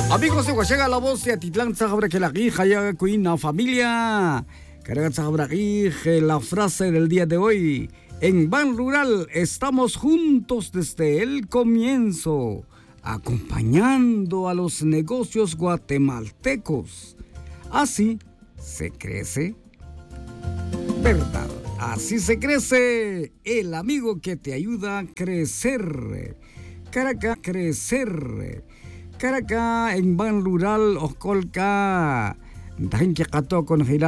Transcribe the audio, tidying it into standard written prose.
Amigos de Huachaga, la voz de Atitlán, Tzajabraquelaqui, Jaya Cuina, familia. Carga Tzajabraquí, la frase del día de hoy. En Ban Rural estamos juntos desde el comienzo, acompañando a los negocios guatemaltecos. Así se crece, ¿verdad? Así se crece, el amigo que te ayuda a crecer. Caracá, crecer. Caracá, en Ban Rural, Oscolca. Dahin que con